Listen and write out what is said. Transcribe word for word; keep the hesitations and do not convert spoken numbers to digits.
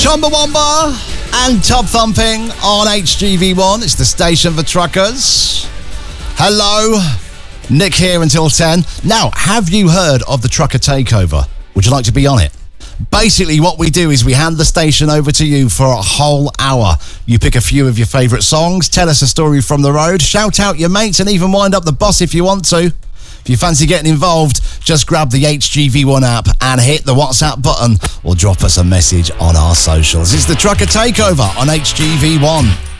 Chumbawamba and Tub Thumping on H G V one. It's the station for truckers. Hello, Nick here until ten. Now, have you heard of the Trucker Takeover? Would you like to be on it? Basically, what we do is we hand the station over to you for a whole hour. You pick a few of your favourite songs, tell us a story from the road, shout out your mates, and even wind up the boss if you want to. If you fancy getting involved, just grab the H G V one app and hit the WhatsApp button or drop us a message on our socials. It's the Trucker Takeover on H G V one.